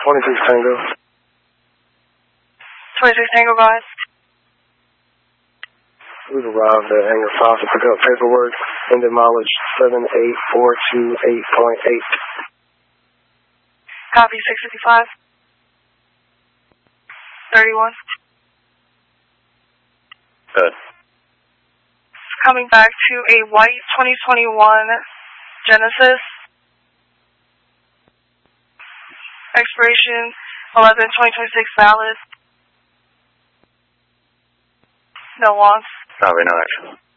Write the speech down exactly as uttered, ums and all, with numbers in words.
twenty-six Tango. twenty-six Tango, guys. We've arrived at Hangar five to pick up paperwork. Ended mileage seven eight four two eight point eight. Copy, six fifty-five. thirty-one. Good. Coming back to a white twenty twenty-one Genesis. Expiration eleven twenty twenty-six valid. No wants. Copy, no action.